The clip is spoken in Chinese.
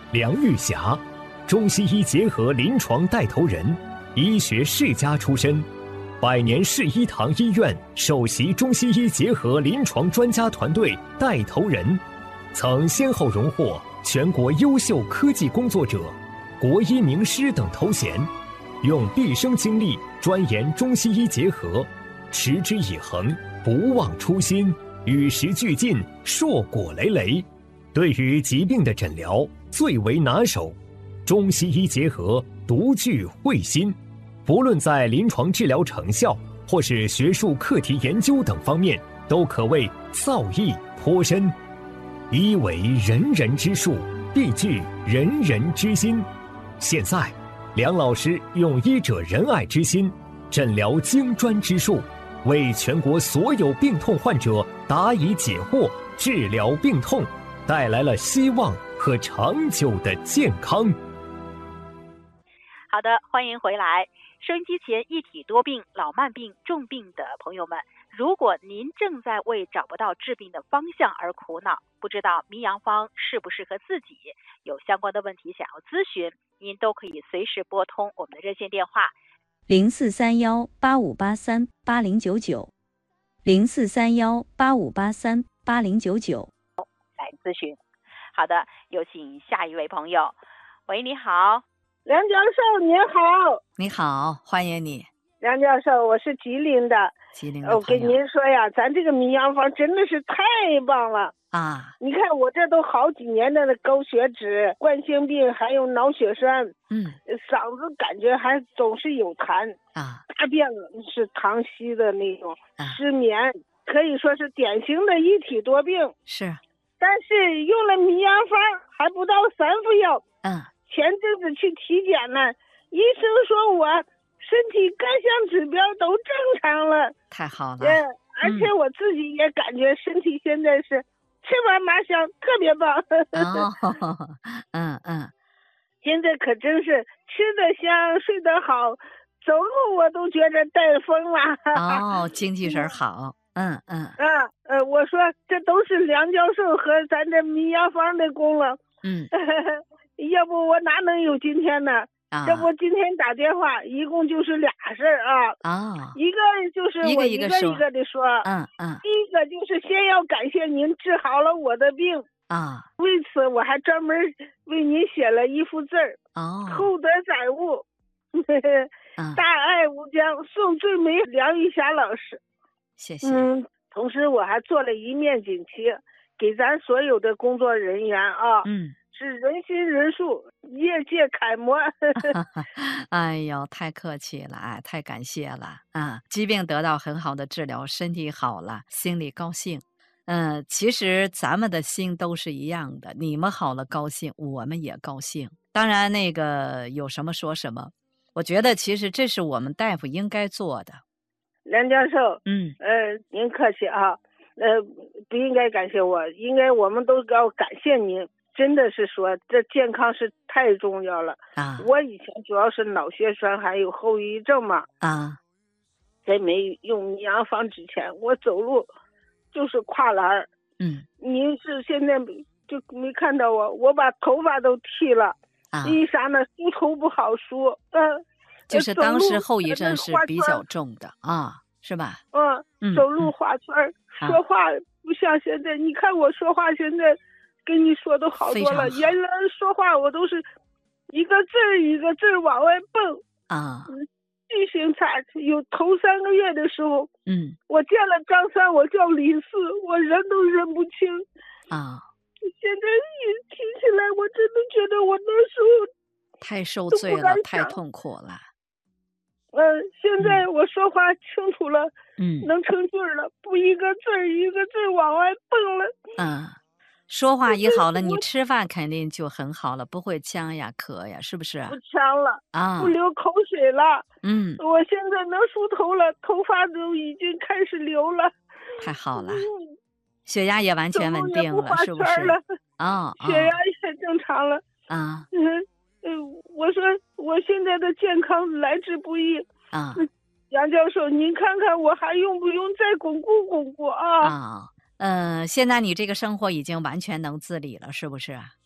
梁玉霞，中西医结合临床带头人，医学世家出身，百年世医堂医院首席中西医结合临床专家团队带头人，曾先后荣获全国优秀科技工作者、国医名师等头衔，用毕生精力钻研中西医结合，持之以恒，不忘初心，与时俱进，硕果累累。对于疾病的诊疗最为拿手，中西医结合独具慧心，不论在临床治疗成效或是学术课题研究等方面，都可谓造诣颇深。医为人人之术，必具人人之心。现在，梁老师用医者仁爱之心，诊疗精专之术，为全国所有病痛患者答疑解惑，治疗病痛，带来了希望和长久的健康。 好的，欢迎回来。收音机前一体多病、老慢病、重病的朋友们，如果您正在为找不到治病的方向而苦恼，不知道迷阳方适不适合自己，有相关的问题想要咨询，您都可以随时拨通我们的热线电话 043185838090，043185838090 来咨询。好的，有请下一位朋友。喂，你好。 梁教授您好。 你好，欢迎你。 梁教授，我是吉林的。 吉林的朋友。 我跟您说呀，咱这个迷阳方真的是太棒了啊！ 你看我这都好几年的高血脂、冠心病，还有脑血栓，嗓子感觉还总是有痰啊， 大便是溏稀的那种，失眠，可以说是典型的一体多病。 是， 但是用了迷阳方还不到3副药，前阵子去体检呢，医生说我身体各项指标都正常了。 太好了。 而且我自己也感觉身体现在是吃完麻香，特别棒。现在可真是吃得香，睡得好，走路我都觉着带风了。 精气神好。 我说这都是梁教授和咱这迷阳方的功劳。要不我哪能有今天呢？这不今天打电话，一共就是俩事儿一个就是我一个一个的说。第一个就是先要感谢您治好了我的病为此我还专门为您写了一幅字儿厚德载物。大爱无疆，送最美梁玉霞老师。 谢谢。 同时我还做了一面锦旗，给咱所有的工作人员是人心人术，业界楷模。 哎呦，太客气了，太感谢了疾病得到很好的治疗，身体好了，心里高兴。其实咱们的心都是一样的，你们好了高兴，我们也高兴。当然那个有什么说什么，我觉得其实这是我们大夫应该做的。 梁教授，您客气不应该感谢我，应该我们都要感谢您。真的是说这健康是太重要了我以前主要是脑血栓还有后遗症嘛在没用迷阳方之前，我走路就是跨栏您是现在就没看到我把头发都剃了因为啥呢？梳头不好梳就是当时后遗症是比较重的是吧？ 走路画圈说话不像现在，你看我说话现在跟你说都好多了，原来说话我都是一个字一个字往外蹦记性差。有头3个月的时候我见了张三，我叫李四，我人都认不清现在一提起来，我真的觉得我那时候太受罪了，太痛苦了。 现在我说话清楚了能成句了，不一个字一个字往外蹦了说话一好了，你吃饭肯定就很好了，不会呛呀咳呀，是不是？ 不呛了不流口水了我现在能梳头了，头发都已经开始流了。 太好了血压也完全稳定了，是不是？ 血压也正常了我说我现在的健康来之不易杨教授您看看我还用不用再巩固巩固现在你这个生活已经完全能自理了，是不是？